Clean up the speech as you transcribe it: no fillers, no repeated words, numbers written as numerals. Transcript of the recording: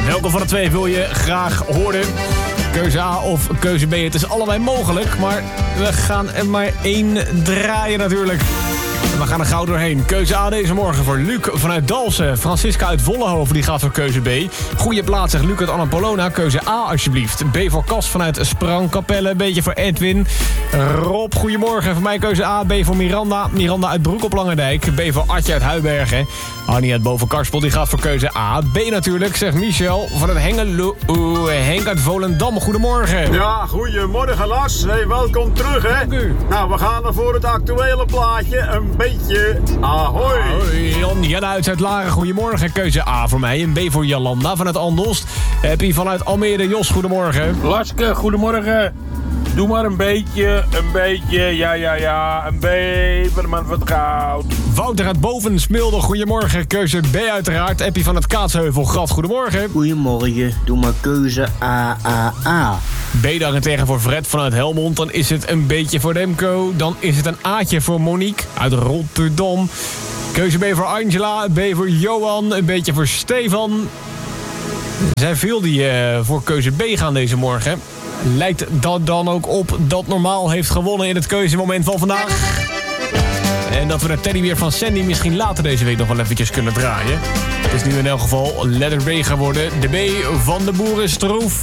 Welke van de twee wil je graag horen? Keuze A of keuze B. Het is allebei mogelijk, maar we gaan er maar één draaien natuurlijk. We gaan er gauw doorheen. Keuze A deze morgen voor Luc vanuit Dalsen. Francisca uit Vollenhoven die gaat voor keuze B. Goeie plaats zegt Luc uit Annapolona. Keuze A alsjeblieft. B voor Cas vanuit Sprangkapelle. Beetje voor Edwin. Rob, goedemorgen. Voor mij keuze A. B voor Miranda. Miranda uit Broek op Langendijk. B voor Adje uit Huibergen. Annie uit Bovenkarspel die gaat voor keuze A. B natuurlijk, zegt Michel vanuit Hengelo. Henk uit Volendam. Goedemorgen. Ja, goedemorgen Lars. Hey, welkom terug hè. Dank u. Nou, we gaan er voor het actuele plaatje een beetje ahoy. Hoi, Jan uit Laren, goedemorgen. Keuze A voor mij. En B voor Jolanda vanuit Andelst. Happy vanuit Almere. Jos, goedemorgen. Laske, goedemorgen. Doe maar een beetje, ja, een B van de man van het goud. Wouter uit Boven Smilde, goedemorgen. Keuze B uiteraard. Happy van het Kaatsheuvel, Graf, goedemorgen. Goedemorgen, doe maar keuze A. B daarentegen voor Fred vanuit Helmond. Dan is het een beetje voor Remco. Dan is het een A'tje voor Monique uit Rotterdam. Keuze B voor Angela. B voor Johan. Een beetje voor Stefan. Er zijn veel die voor keuze B gaan deze morgen. Lijkt dat dan ook op dat Normaal heeft gewonnen in het keuzemoment van vandaag. En dat we de teddybeer van Sandy misschien later deze week nog wel eventjes kunnen draaien. Het is nu in elk geval letter B geworden. De B van de boerenstroef.